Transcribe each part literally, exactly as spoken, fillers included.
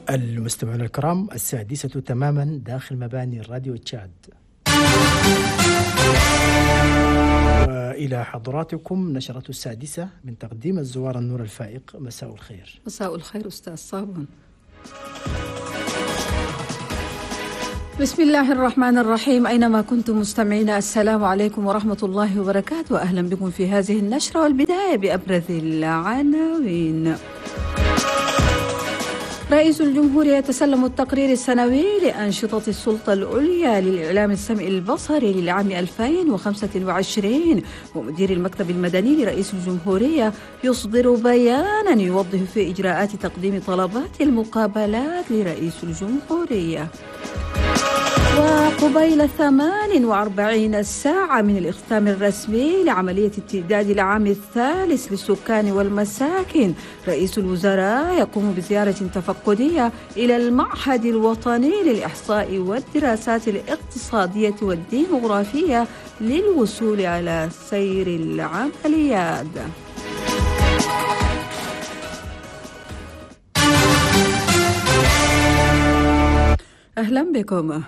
المستمعون الكرام، السادسة تماما داخل مباني الراديو تشاد، وإلى حضراتكم نشرة السادسة من تقديم الزوار النور الفائق. مساء الخير. مساء الخير أستاذ صابون. بسم الله الرحمن الرحيم. أينما كنتم مستمعين، السلام عليكم ورحمة الله وبركاته، وأهلا بكم في هذه النشرة، والبداية بأبرز العناوين. رئيس الجمهورية يتسلم التقرير السنوي لأنشطة السلطة العليا للإعلام السمعي البصري للعام ألفين وخمسة وعشرين، ومدير المكتب المدني لرئيس الجمهورية يصدر بيانا يوضح في إجراءات تقديم طلبات المقابلات لرئيس الجمهورية. وقبيل ثمان وأربعين ساعة من الاختتام الرسمي لعملية التعداد العام الثالث للسكان والمساكن، رئيس الوزراء يقوم بزيارة تفقدية إلى المعهد الوطني للإحصاء والدراسات الاقتصادية والديمغرافية للوصول على سير العمليات. أهلا بكم.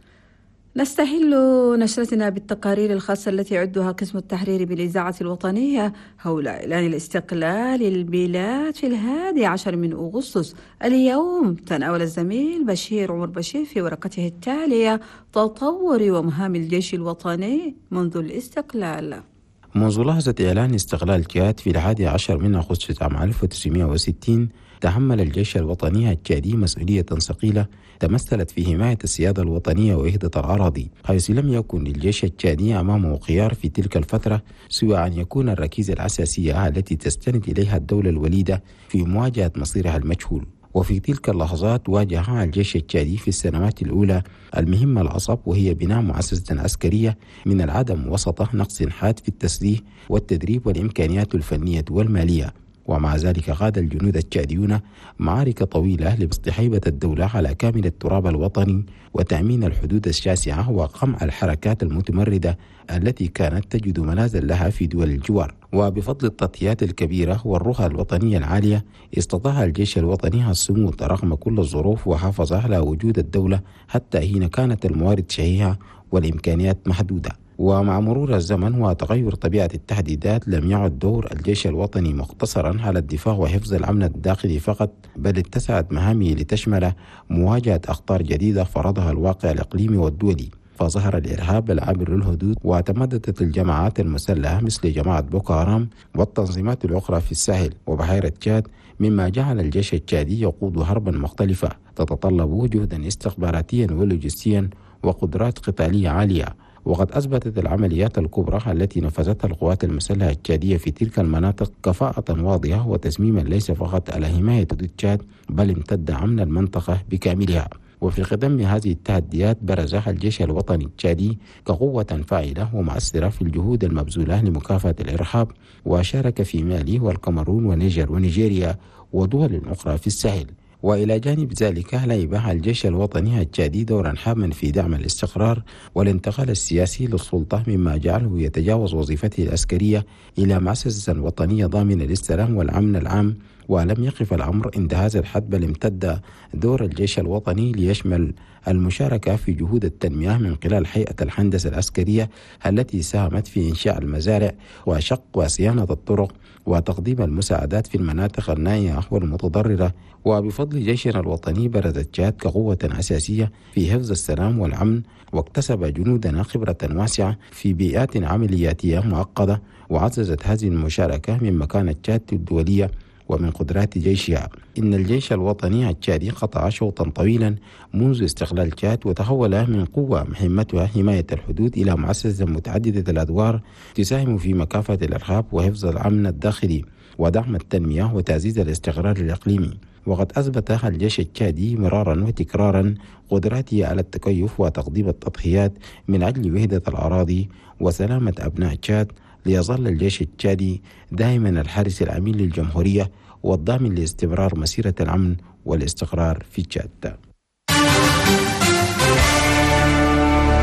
نستهل نشرتنا بالتقارير الخاصة التي يعدها قسم التحرير بالإذاعة الوطنية حول إعلان الاستقلال البلاد في الهادي عشر من أغسطس. اليوم تناول الزميل بشير عمر بشير في ورقته التالية تطور ومهام الجيش الوطني منذ الاستقلال. منذ لحظة إعلان استقلال تشاد في الحادي عشر من أغسطس عام ألف وتسعمائة وستين، تحمل الجيش الوطني التشادي مسؤولية ثقيلة تمثلت في حماية السيادة الوطنية ووحدة الأراضي، حيث لم يكن للجيش التشادي أمامه خيار في تلك الفترة سوى أن يكون الركيزة الأساسية التي تستند إليها الدولة الوليدة في مواجهة مصيرها المجهول. وفي تلك اللحظات واجه الجيش التشادي في السنوات الأولى المهمة الأصعب، وهي بناء مؤسسة عسكرية من العدم وسط نقص حاد في التسليح والتدريب والإمكانيات الفنية والمالية. ومع ذلك غاد الجنود التشاديون معارك طويلة لبسط هيبة الدولة على كامل التراب الوطني وتأمين الحدود الشاسعة وقمع الحركات المتمردة التي كانت تجد منازل لها في دول الجوار. وبفضل التضحيات الكبيرة والرؤى الوطنية العالية استطاع الجيش الوطني الصمود رغم كل الظروف، وحافظ على وجود الدولة حتى حين كانت الموارد شحيحة والإمكانيات محدودة. ومع مرور الزمن وتغير طبيعة التهديدات لم يعد دور الجيش الوطني مقتصرا على الدفاع وحفظ الأمن الداخلي فقط، بل اتسعت مهامه لتشمل مواجهة أخطار جديدة فرضها الواقع الإقليمي والدولي. فظهر الإرهاب العابر للحدود، وتمددت الجماعات المسلحة مثل جماعة بوكو هرام والتنظيمات الأخرى في الساحل وبحيرة تشاد، مما جعل الجيش التشادي يقود حربا مختلفة تتطلب جهدا استخباراتيا ولوجستيا وقدرات قتالية عالية. وقد أثبتت العمليات الكبرى التي نفذتها القوات المسلحة التشادية في تلك المناطق كفاءة واضحة وتسميما ليس فقط على حماية حدود تشاد، بل امتد أمن المنطقة بكاملها. وفي قدم هذه التحديات برز الجيش الوطني التشادي كقوة فاعلة ومؤثرة في الجهود المبذولة لمكافحة الإرهاب، وشارك في مالي والكاميرون ونيجر ونيجيريا ودول أخرى في الساحل. وإلى جانب ذلك لعب الجيش الوطني التشادي دورا هاما في دعم الاستقرار والانتقال السياسي للسلطة، مما جعله يتجاوز وظيفته العسكرية إلى مؤسسة وطنية ضامنة للسلام والأمن العام. ولم يقف الأمر عند هذا الحد، بل امتد دور الجيش الوطني ليشمل المشاركة في جهود التنمية من خلال هيئة الهندسة العسكرية التي ساهمت في إنشاء المزارع وشق وصيانة الطرق وتقديم المساعدات في المناطق النائية والمتضررة. وبفضل جيشنا الوطني برزت تشاد كقوة أساسية في حفظ السلام والأمن، واكتسب جنودنا خبرة واسعة في بيئات عملياتية معقدة، وعززت هذه المشاركة من مكانة تشاد الدولية ومن قدرات جيشها. إن الجيش الوطني التشادي قطع شوطا طويلا منذ استقلال تشاد، وتحول من قوة مهمتها حماية الحدود إلى مؤسسة متعددة الأدوار تساهم في مكافحة الإرهاب وحفظ الأمن الداخلي ودعم التنمية وتعزيز الاستقرار الإقليمي. وقد أثبت الجيش التشادي مرارا وتكرارا قدراته على التكيف وتقديم التضحيات من أجل وحدة الأراضي وسلامة أبناء تشاد، ليظل الجيش التشادي دائما الحارس الأمين للجمهورية والضامن لاستمرار مسيرة الأمن والاستقرار في تشاد.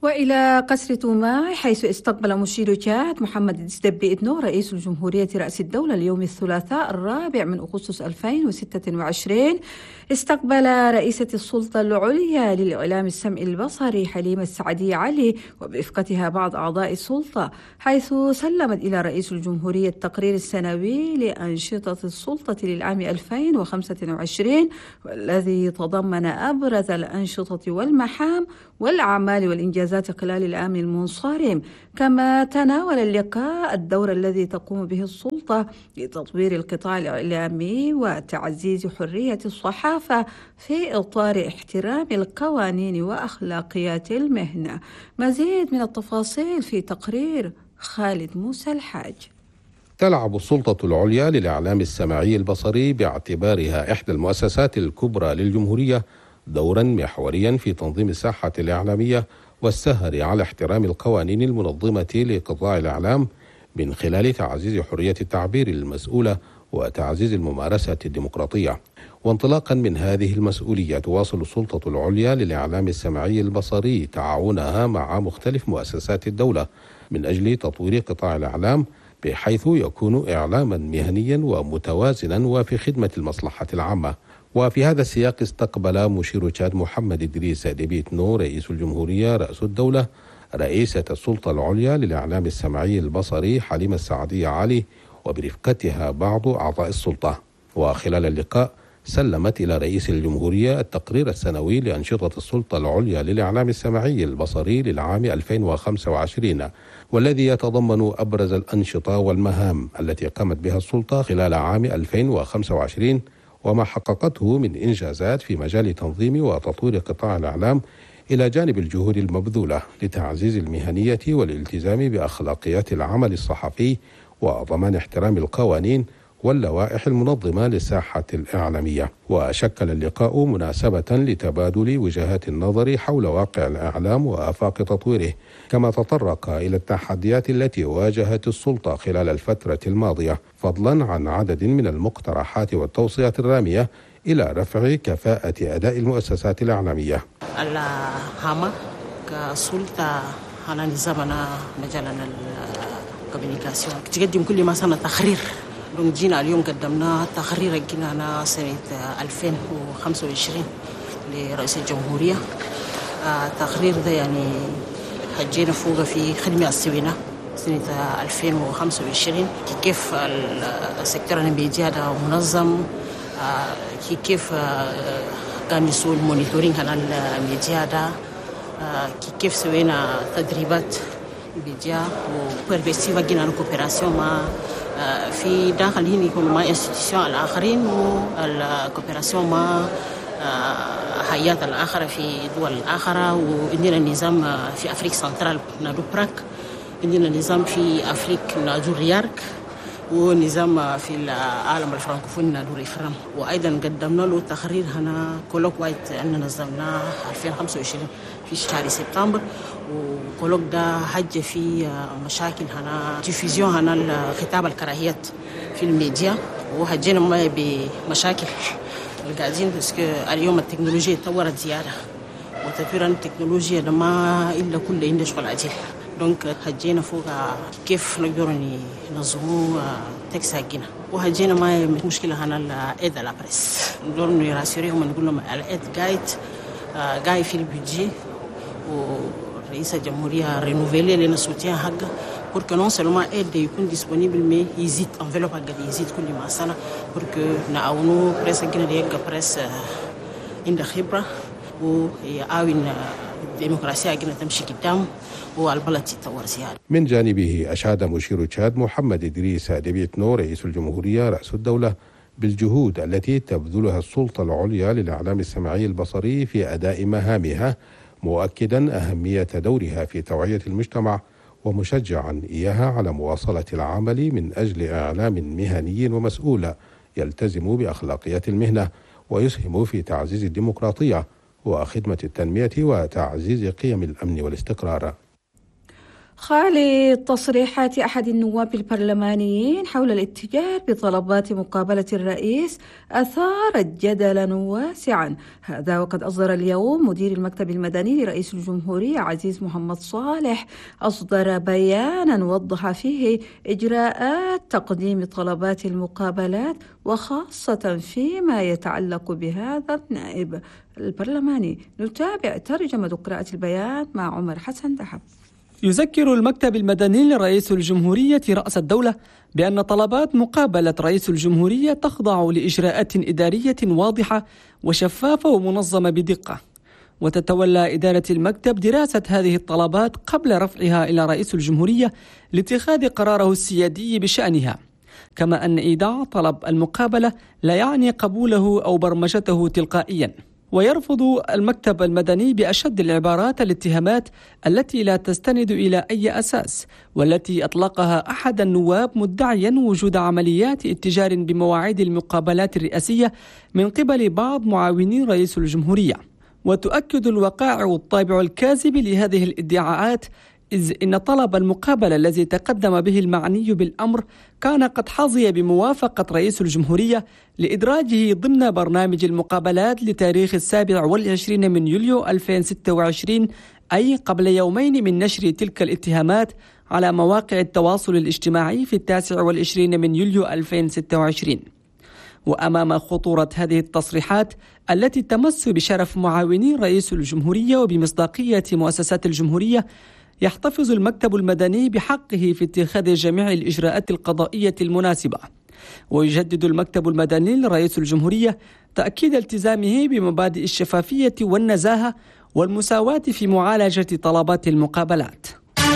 وإلى قصر توماي حيث استقبل مشير تشاد محمد دبي إتنو رئيس الجمهورية رأس الدولة اليوم الثلاثاء الرابع من أغسطس ألفين وستة وعشرين استقبل رئيسة السلطة العليا للإعلام السمعي البصري حليمة السعدية علي وبرفقتها بعض أعضاء السلطة، حيث سلمت إلى رئيس الجمهورية التقرير السنوي لأنشطة السلطة للعام ألفين وخمسة وعشرين والذي تضمن أبرز الأنشطة والمحام والأعمال والإنجازات خلال العام المنصرم. كما تناول اللقاء الدور الذي تقوم به السلطة لتطوير القطاع الإعلامي وتعزيز حرية الصحافة في إطار احترام القوانين وأخلاقيات المهنة. مزيد من التفاصيل في تقرير خالد موسى الحاج. تلعب السلطة العليا للإعلام السمعي البصري باعتبارها إحدى المؤسسات الكبرى للجمهورية دورا محوريا في تنظيم الساحة الإعلامية والسهر على احترام القوانين المنظمة لقطاع الإعلام من خلال تعزيز حرية التعبير المسؤولة وتعزيز الممارسة الديمقراطية. وانطلاقا من هذه المسؤولية تواصل السلطة العليا للإعلام السمعي البصري تعاونها مع مختلف مؤسسات الدولة من أجل تطوير قطاع الإعلام بحيث يكون إعلاما مهنيا ومتوازنا وفي خدمة المصلحة العامة. وفي هذا السياق استقبل مشير تشاد محمد إدريس ديبي إتنو رئيس الجمهورية رأس الدولة رئيسة السلطة العليا للإعلام السمعي البصري حليمة السعدية علي وبرفقتها بعض أعضاء السلطة. وخلال اللقاء سلمت إلى رئيس الجمهورية التقرير السنوي لأنشطة السلطة العليا للإعلام السمعي البصري للعام ألفين وخمسة وعشرين والذي يتضمن أبرز الأنشطة والمهام التي قامت بها السلطة خلال عام ألفين وخمسة وعشرين وما حققته من إنجازات في مجال تنظيم وتطوير قطاع الإعلام إلى جانب الجهود المبذولة لتعزيز المهنية والالتزام بأخلاقيات العمل الصحفي وضمان احترام القوانين واللوائح المنظمة للساحة الإعلامية. وشكل اللقاء مناسبة لتبادل وجهات النظر حول واقع الإعلام وآفاق تطويره، كما تطرق إلى التحديات التي واجهت السلطة خلال الفترة الماضية، فضلا عن عدد من المقترحات والتوصيات الرامية إلى رفع كفاءة أداء المؤسسات الإعلامية. الهامة كسلطة على نظامنا مجالنا الكوميونيكاسيون تقدم كل ما سنة تقرير. لو جينا اليوم قدمنا تقرير جينا سنة ألفين وخمسة وعشرين لرئيس الجمهورية. التقرير ده يعني حجينا فوق في خدمة السوينة سنة ألفين وخمسة وعشرين كيف السيكتور الميديا ده منظم، كيف كان يسوي المونيتورينج على الميديا ده، كيف سوينا تدريبات ميديا وبربسيفا جينا الكوبيراسيون مع في داخل هنا يكون مع انستيتيوشن الآخرين والكوبيراسيون مع هيئات الآخرة في دول الآخرة. وعندنا نظام في أفريقيا سنترال نادو براك، عندنا نظام في أفريقيا نادو ريارك، ونظام في العالم الفرنكوفوني نادو ريفرام. وأيضا قدمنا له تقرير هنا كولوك وايت أننا نظمناه ألفين وخمسة وعشرين في شهر سبتمبر، وكولوك ده حج في مشاكل هنا تلفزيون هنا الخطاب الكراهيات في الميديا، وهجينا ما بمشاكل القاعدين بس اليوم التكنولوجيا تطورت زيادة، وتطوير التكنولوجيا ده ما إلا كل عنده شغل عجيب. دونك هجينا فوق كيف نقدر ننظموا تكس حقنا، وهجينا ما مشكلة هنا الإيد على بريس ندور نراسيريهم ونقول لهم الإيد قايد قايد في البيجي، ورئيس الجمهورية رينوفيلي لنا سوتيان حقه pour que non seulement aide يكون disponible mais يزيد enveloppe حقه يزيد كل ما سنة pour que نعاونوا بريس حقنا دي يبقى بريس عنده خبرة ويعاون الديمقراطية حقنا تمشي قدام والبلد تتطور زيادة. من جانبه أشاد مشير تشاد محمد إدريس ديبي إتنو رئيس الجمهورية رأس الدولة بالجهود التي تبذلها السلطة العليا للإعلام السمعي البصري في أداء مهامها، مؤكدا أهمية دورها في توعية المجتمع ومشجعا إياها على مواصلة العمل من أجل إعلام مهني ومسؤول يلتزم بأخلاقيات المهنة ويسهم في تعزيز الديمقراطية وخدمة التنمية وتعزيز قيم الأمن والاستقرار. خالد تصريحات أحد النواب البرلمانيين حول الاتجاه بطلبات مقابلة الرئيس أثارت جدلا واسعا. هذا وقد أصدر اليوم مدير المكتب المدني لرئيس الجمهورية عزيز محمد صالح أصدر بيانا وضح فيه إجراءات تقديم طلبات المقابلات، وخاصة فيما يتعلق بهذا النائب البرلماني. نتابع ترجمة قراءة البيان مع عمر حسن دحب. يذكر المكتب المدني لرئيس الجمهورية رأس الدولة بأن طلبات مقابلة رئيس الجمهورية تخضع لإجراءات إدارية واضحة وشفافة ومنظمة بدقة، وتتولى إدارة المكتب دراسة هذه الطلبات قبل رفعها إلى رئيس الجمهورية لاتخاذ قراره السيادي بشأنها. كما أن إيداع طلب المقابلة لا يعني قبوله أو برمجته تلقائيا. ويرفض المكتب المدني بأشد العبارات الاتهامات التي لا تستند إلى أي أساس، والتي أطلقها أحد النواب مدعيا وجود عمليات اتجار بمواعيد المقابلات الرئاسية من قبل بعض معاونين رئيس الجمهورية. وتؤكد الوقائع الطابع الكاذب لهذه الادعاءات، إذ إن طلب المقابلة الذي تقدم به المعني بالأمر كان قد حظي بموافقة رئيس الجمهورية لإدراجه ضمن برنامج المقابلات لتاريخ السابع والعشرين من يوليو ألفين وستة وعشرين، أي قبل يومين من نشر تلك الاتهامات على مواقع التواصل الاجتماعي في التاسع والعشرين من يوليو ألفين وستة وعشرين. وأمام خطورة هذه التصريحات التي تمس بشرف معاوني رئيس الجمهورية وبمصداقية مؤسسات الجمهورية، يحتفظ المكتب المدني بحقه في اتخاذ جميع الإجراءات القضائية المناسبة. ويجدد المكتب المدني لرئيس الجمهورية تأكيد التزامه بمبادئ الشفافية والنزاهة والمساواة في معالجة طلبات المقابلات.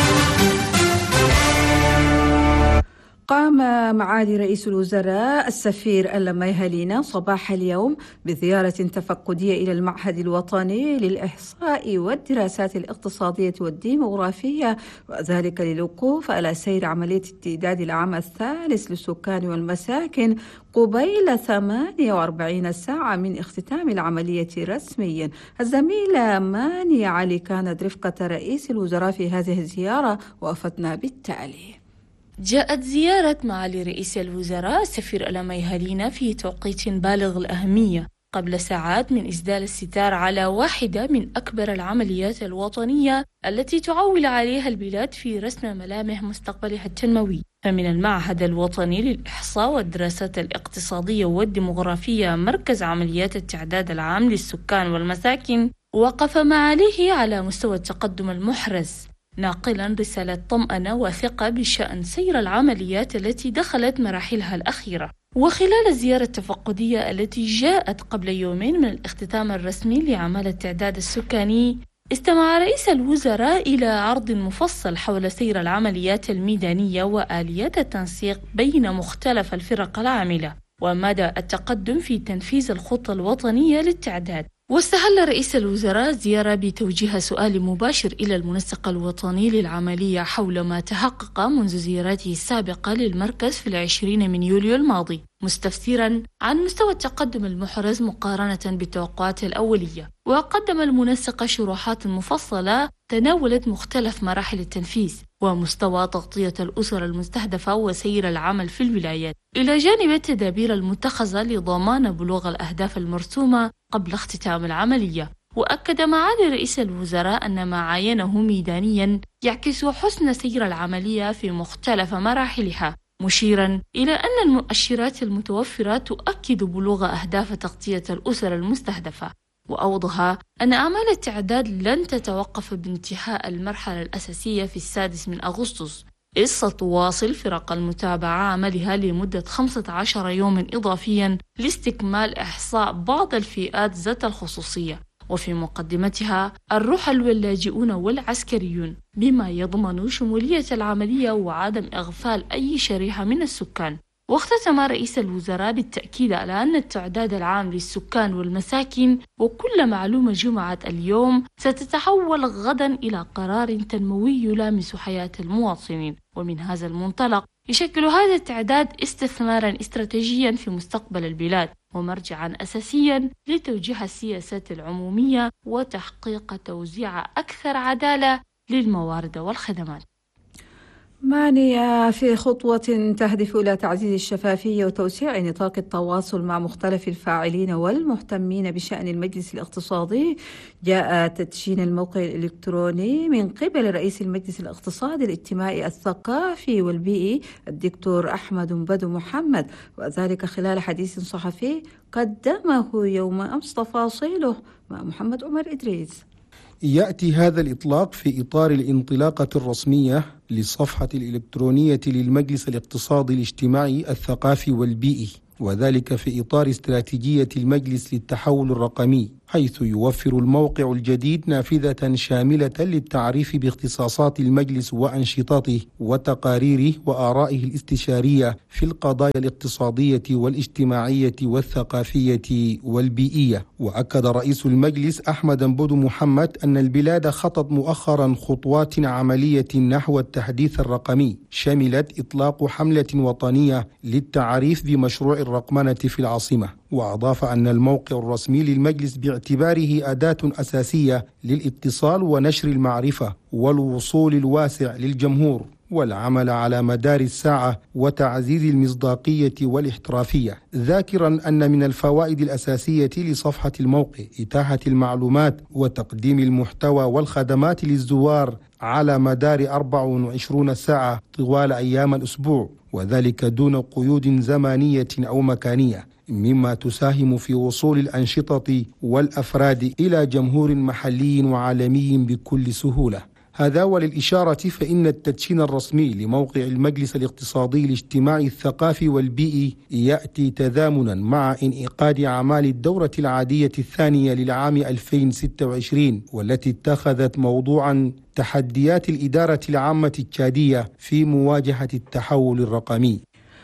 قام معالي رئيس الوزراء السفير اللميهالينا صباح اليوم بزيارة تفقدية إلى المعهد الوطني للإحصاء والدراسات الاقتصادية والديمغرافية، وذلك للوقوف على سير عملية التعداد العام الثالث للسكان والمساكن قبيل ثمانية وأربعين ساعة من اختتام العملية رسميا. الزميلة ماني علي كانت رفقة رئيس الوزراء في هذه الزيارة، وأفتنا بالتالي. جاءت زيارة معالي رئيس الوزراء السفير اللميهالينا في توقيت بالغ الأهمية قبل ساعات من إسدال الستار على واحدة من أكبر العمليات الوطنية التي تعول عليها البلاد في رسم ملامح مستقبلها التنموي. فمن المعهد الوطني للإحصاء والدراسات الاقتصادية والديمغرافية مركز عمليات التعداد العام للسكان والمساكن، وقف معاليه على مستوى التقدم المحرز، ناقلا رسالة طمأنة وثقة بشأن سير العمليات التي دخلت مراحلها الأخيرة. وخلال الزيارة التفقدية التي جاءت قبل يومين من الاختتام الرسمي لأعمال التعداد السكاني، استمع رئيس الوزراء إلى عرض مفصل حول سير العمليات الميدانية وآليات التنسيق بين مختلف الفرق العاملة ومدى التقدم في تنفيذ الخطة الوطنية للتعداد. واستهل رئيس الوزراء الزيارة بتوجيه سؤال مباشر إلى المنسق الوطني للعملية حول ما تحقق منذ زيارته السابقة للمركز في العشرين من يوليو الماضي، مستفسرا عن مستوى التقدم المحرز مقارنة بالتوقعات الأولية. وقدم المنسق شروحات مفصلة تناولت مختلف مراحل التنفيذ ومستوى تغطية الأسر المستهدفة وسير العمل في الولايات، إلى جانب التدابير المتخذة لضمان بلوغ الأهداف المرسومة قبل اختتام العملية. وأكد معالي رئيس الوزراء أن ما عاينه ميدانيا يعكس حسن سير العملية في مختلف مراحلها، مشيرا إلى أن المؤشرات المتوفرة تؤكد بلوغ أهداف تغطية الأسر المستهدفة. وأوضح أن أعمال التعداد لن تتوقف بانتهاء المرحلة الأساسية في السادس من أغسطس، إذ ستواصل فرق المتابعة عملها لمدة خمسة عشر يوما إضافيا لاستكمال إحصاء بعض الفئات ذات الخصوصية، وفي مقدمتها الرحل واللاجئون والعسكريون، بما يضمن شمولية العملية وعدم إغفال أي شريحة من السكان. واختتم رئيس الوزراء بالتأكيد على أن التعداد العام للسكان والمساكن وكل معلومة جمعت اليوم ستتحول غدا إلى قرار تنموي يلامس حياة المواطنين. ومن هذا المنطلق يشكل هذا التعداد استثمارا استراتيجيا في مستقبل البلاد ومرجعا أساسيا لتوجيه السياسات العمومية وتحقيق توزيع أكثر عدالة للموارد والخدمات. معنية في خطوة تهدف إلى تعزيز الشفافية وتوسيع نطاق التواصل مع مختلف الفاعلين والمهتمين بشأن المجلس الاقتصادي، جاء تدشين الموقع الإلكتروني من قبل رئيس المجلس الاقتصادي الاجتماعي الثقافي والبيئي الدكتور أحمد بدو محمد، وذلك خلال حديث صحفي قدمه يوم أمس. تفاصيله مع محمد عمر إدريس. يأتي هذا الإطلاق في إطار الانطلاقة الرسمية للصفحة الإلكترونية للمجلس الاقتصادي الاجتماعي الثقافي والبيئي، وذلك في إطار استراتيجية المجلس للتحول الرقمي، حيث يوفر الموقع الجديد نافذة شاملة للتعريف باختصاصات المجلس وأنشطته وتقاريره وآرائه الاستشارية في القضايا الاقتصادية والاجتماعية والثقافية والبيئية. وأكد رئيس المجلس أحمد بدو محمد أن البلاد خطت مؤخرا خطوات عملية نحو التحديث الرقمي، شملت إطلاق حملة وطنية للتعريف بمشروع الرقمنة في العاصمة. وأضاف أن الموقع الرسمي للمجلس باعتباره أداة أساسية للاتصال ونشر المعرفة والوصول الواسع للجمهور، والعمل على مدار الساعة وتعزيز المصداقية والاحترافية، ذاكرا أن من الفوائد الأساسية لصفحة الموقع إتاحة المعلومات وتقديم المحتوى والخدمات للزوار على مدار أربع وعشرين ساعة طوال أيام الأسبوع، وذلك دون قيود زمانية أو مكانية، مما تساهم في وصول الأنشطة والأفراد إلى جمهور محلي وعالمي بكل سهولة. هذا وللإشارة فإن التدشين الرسمي لموقع المجلس الاقتصادي الاجتماعي الثقافي والبيئي يأتي تزامنا مع انعقاد أعمال الدورة العادية الثانية للعام ألفين وستة وعشرين، والتي اتخذت موضوعا تحديات الإدارة العامة التشادية في مواجهة التحول الرقمي.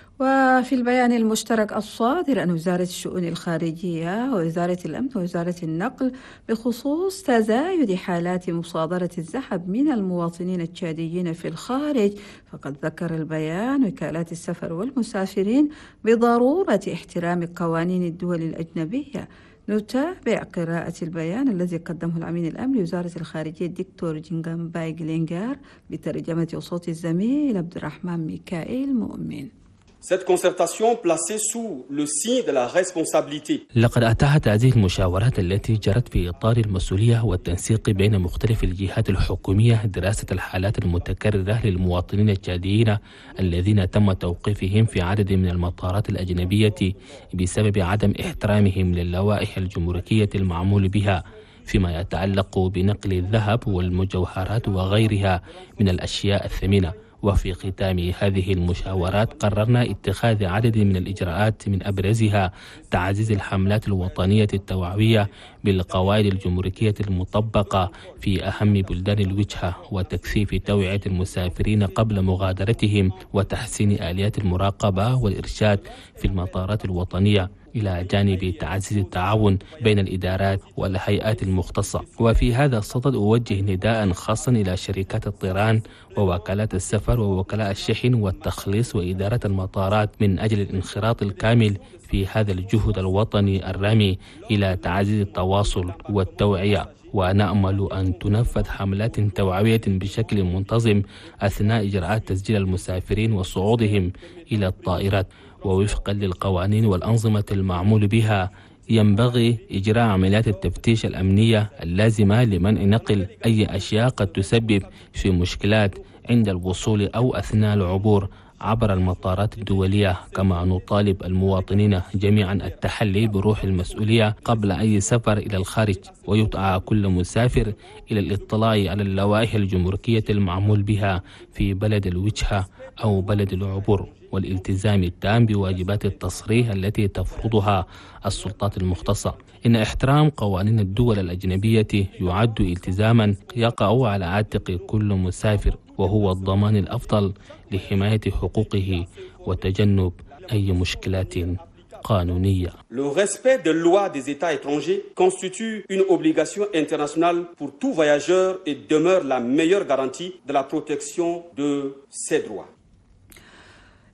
وفي البيان المشترك الصادر عن وزارة الشؤون الخارجية ووزارة الأمن ووزارة النقل بخصوص تزايد حالات مصادرة الذهب من المواطنين التشاديين في الخارج، فقد ذكر البيان وكالات السفر والمسافرين بضرورة احترام قوانين الدول الأجنبية. نتابع قراءة البيان الذي قدمه الأمين الأمني لوزارة الخارجية الدكتور جينغامباي جلينغار بترجمة وصوت الزميل عبد الرحمن ميكائيل مؤمن. Cette concertation placée sous le signe de la responsabilité. لقد أتاحت هذه المشاورات التي جرت في إطار المسؤولية والتنسيق بين مختلف الجهات الحكومية دراسة الحالات المتكررة للمواطنين التشاديين الذين تم توقيفهم في عدد من المطارات الأجنبية بسبب عدم احترامهم للوائح الجمركية المعمول بها فيما يتعلق بنقل الذهب والمجوهرات وغيرها من الأشياء الثمينة. وفي ختام هذه المشاورات قررنا اتخاذ عدد من الإجراءات، من أبرزها تعزيز الحملات الوطنية التوعوية بالقواعد الجمركية المطبقة في أهم بلدان الوجهة، وتكثيف توعية المسافرين قبل مغادرتهم، وتحسين آليات المراقبة والإرشاد في المطارات الوطنية، إلى جانب تعزيز التعاون بين الإدارات والهيئات المختصة. وفي هذا الصدد أوجه نداء خاصا إلى شركات الطيران ووكالات السفر ووكلاء الشحن والتخليص وإدارة المطارات من أجل الانخراط الكامل في هذا الجهد الوطني الرامي إلى تعزيز التواصل والتوعية. ونأمل أن تنفذ حملات توعوية بشكل منتظم أثناء إجراءات تسجيل المسافرين وصعودهم إلى الطائرات، ووفقا للقوانين والأنظمة المعمول بها ينبغي إجراء عمليات التفتيش الأمنية اللازمة لمنع نقل أي أشياء قد تسبب في مشكلات عند الوصول أو أثناء العبور عبر المطارات الدولية. كما نطالب المواطنين جميعا التحلي بروح المسؤولية قبل أي سفر إلى الخارج، ويدعى كل مسافر إلى الاطلاع على اللوائح الجمركية المعمول بها في بلد الوجهة أو بلد العبور، والالتزام التام بواجبات التصريح التي تفرضها السلطات المختصة. إن احترام قوانين الدول الأجنبية يعد التزاما يقع على عاتق كل مسافر، وهو الضمان الأفضل لحماية حقوقه وتجنب أي مشكلات قانونية. Le respect des lois des États étrangers constitue une obligation internationale pour tout voyageur et demeure la meilleure garantie de la protection de ses droits.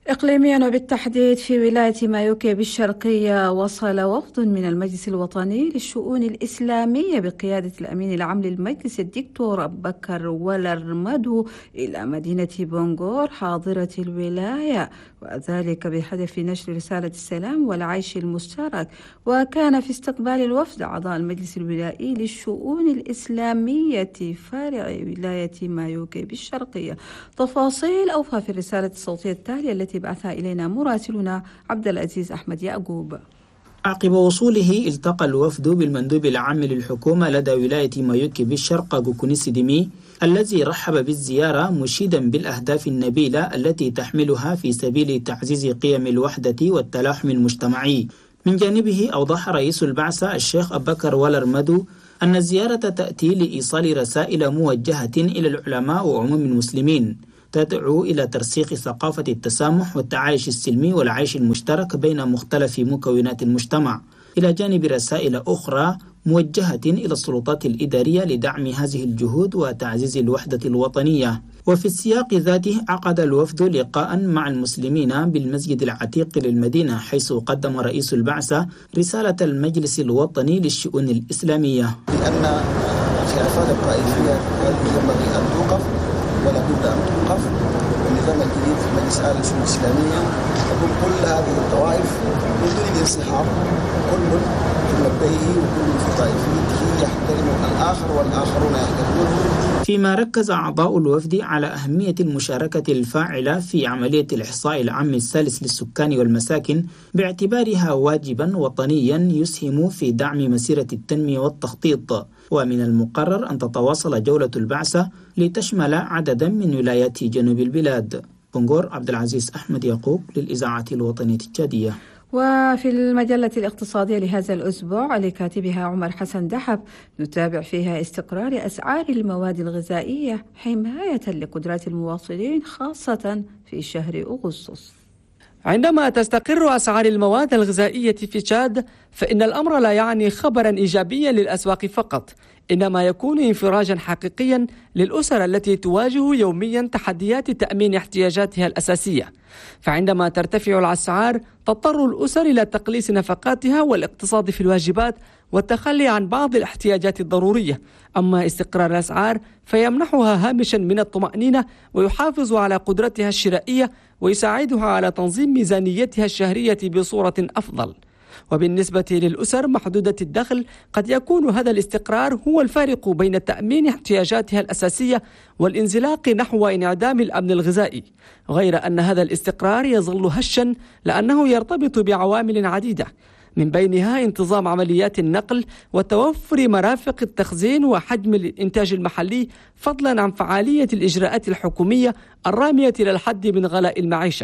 إقليميا وبالتحديد في ولاية مايوكي بالشرقية، وصل وفد من المجلس الوطني للشؤون الإسلامية بقيادة الأمين العام للمجلس الدكتور أبو بكر ولر مدو إلى مدينة بونغور حاضرة الولاية، وذلك بهدف نشر رسالة السلام والعيش المشترك. وكان في استقبال الوفد أعضاء المجلس الولائي للشؤون الإسلامية فرع ولاية مايوكي بالشرقية. تفاصيل أوفى في الرسالة الصوتية التالية التي بعثها إلينا مراسلنا عبد العزيز أحمد يعقوب. عقب وصوله التقى الوفد بالمندوب العام للحكومة لدى ولاية مايوكي بالشرق غوكونيس ديمي، الذي رحب بالزيارة مشيدا بالأهداف النبيلة التي تحملها في سبيل تعزيز قيم الوحدة والتلاحم المجتمعي. من جانبه أوضح رئيس البعثة الشيخ أبو بكر ولر مدو أن الزيارة تأتي لإيصال رسائل موجهة إلى العلماء وعموم المسلمين تدعو إلى ترسيخ ثقافة التسامح والتعايش السلمي والعيش المشترك بين مختلف مكونات المجتمع، إلى جانب رسائل أخرى موجهة إلى السلطات الإدارية لدعم هذه الجهود وتعزيز الوحدة الوطنية. وفي السياق ذاته عقد الوفد لقاء مع المسلمين بالمسجد العتيق للمدينة، حيث قدم رئيس البعثة رسالة المجلس الوطني للشؤون الإسلامية لأن الخلافات الطائفية ينبغي أن توقف ولا بد أن توقف. النظام الجديد في مجلس أهل السنة الإسلامية تكون كل هذه الطوائف من دون الانسحاب، كل في مبدئه وكل في طائفته يحترم الآخر والآخرون يحترمونه. فيما ركز أعضاء الوفد على أهمية المشاركة الفاعلة في عملية الإحصاء العام الثالث للسكان والمساكن، باعتبارها واجبا وطنيا يسهم في دعم مسيرة التنمية والتخطيط. ومن المقرر أن تتواصل جولة البعثة لتشمل عددا من ولايات جنوب البلاد. بونغور، عبد العزيز أحمد يعقوب للإذاعة الوطنية التشادية. وفي المجلة الاقتصادية لهذا الأسبوع لكاتبها عمر حسن دحب نتابع فيها استقرار أسعار المواد الغذائية حماية لقدرات المواطنين خاصة في شهر أغسطس. عندما تستقر أسعار المواد الغذائية في تشاد، فإن الأمر لا يعني خبرا إيجابيا للأسواق فقط، إنما يكون انفراجا حقيقيا للأسر التي تواجه يوميا تحديات تأمين احتياجاتها الأساسية. فعندما ترتفع الأسعار تضطر الأسر إلى تقليص نفقاتها والاقتصاد في الواجبات والتخلي عن بعض الاحتياجات الضرورية. أما استقرار الأسعار فيمنحها هامشا من الطمأنينة ويحافظ على قدرتها الشرائية ويساعدها على تنظيم ميزانيتها الشهرية بصورة أفضل. وبالنسبة للأسر محدودة الدخل قد يكون هذا الاستقرار هو الفارق بين تأمين احتياجاتها الأساسية والانزلاق نحو انعدام الأمن الغذائي، غير أن هذا الاستقرار يظل هشا لأنه يرتبط بعوامل عديدة، من بينها انتظام عمليات النقل وتوفر مرافق التخزين وحجم الإنتاج المحلي، فضلا عن فعالية الإجراءات الحكومية الرامية إلى الحد من غلاء المعيشة.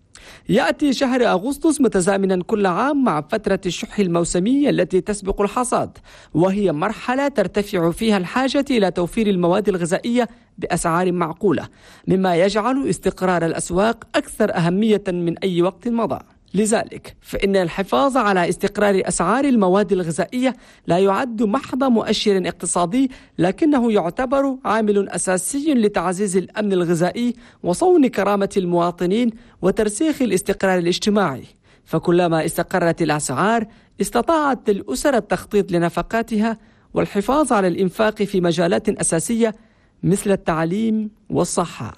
يأتي شهر أغسطس متزامنا كل عام مع فترة الشح الموسمية التي تسبق الحصاد، وهي مرحلة ترتفع فيها الحاجة إلى توفير المواد الغذائية بأسعار معقولة، مما يجعل استقرار الأسواق أكثر أهمية من أي وقت مضى. لذلك فإن الحفاظ على استقرار أسعار المواد الغذائية لا يعد محض مؤشر اقتصادي، لكنه يعتبر عامل أساسي لتعزيز الأمن الغذائي وصون كرامة المواطنين وترسيخ الاستقرار الاجتماعي. فكلما استقرت الأسعار استطاعت الأسر التخطيط لنفقاتها والحفاظ على الإنفاق في مجالات أساسية مثل التعليم والصحة.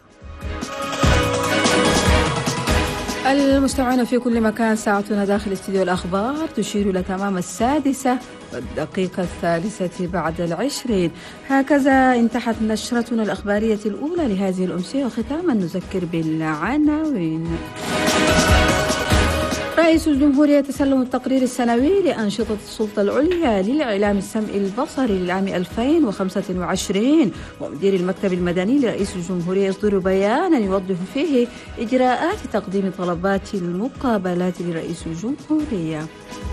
المستمعون في كل مكان، ساعتنا داخل استديو الأخبار تشير إلى تمام السادسة والدقيقة الثالثة بعد العشرين. هكذا انتهت نشرتنا الأخبارية الأولى لهذه الأمسية، وختاما نذكر بالعناوين. رئيس الجمهورية تسلم التقرير السنوي لأنشطة السلطة العليا للإعلام السمعي البصري للعام ألفين وخمسة وعشرين، ومدير المكتب المدني لرئيس الجمهورية يصدر بيانا يوضح فيه إجراءات تقديم طلبات المقابلات لرئيس الجمهورية.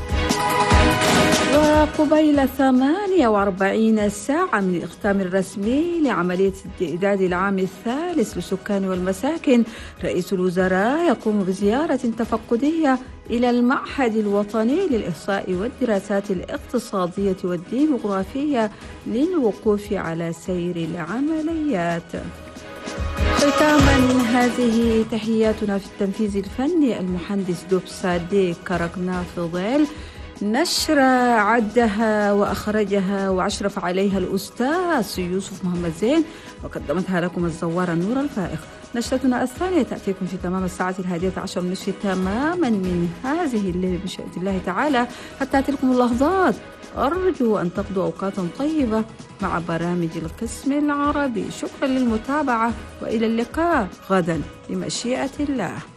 وقبيل ثمانية وأربعين ساعة من الإختام الرسمي لعملية إعداد العام الثالث للسكان والمساكن، رئيس الوزراء يقوم بزيارة تفقدية إلى المعهد الوطني للإحصاء والدراسات الاقتصادية والديموغرافية للوقوف على سير العمليات. ختاما هذه تحياتنا في التنفيذ الفني المهندس دوب سادي كركنا فضيل، نشرة عدها وأخرجها وأشرف عليها الأستاذ يوسف محمد زين، وقدمتها لكم الزوارة النور الفائق. نشرتنا الثانية تأتيكم في تمام الساعة الهادية عشر نصف تماما من هذه الليلة بشأن الله تعالى. حتى تلكم اللحظات أرجو أن تقضوا أوقاتا طيبة مع برامج القسم العربي. شكرا للمتابعة وإلى اللقاء غدا بمشيئة الله.